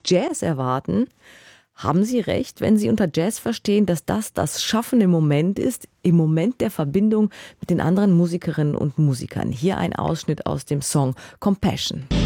Jazz erwarten, haben Sie recht, wenn Sie unter Jazz verstehen, dass das Schaffen im Moment ist, im Moment der Verbindung mit den anderen Musikerinnen und Musikern. Hier ein Ausschnitt aus dem Song Compassion.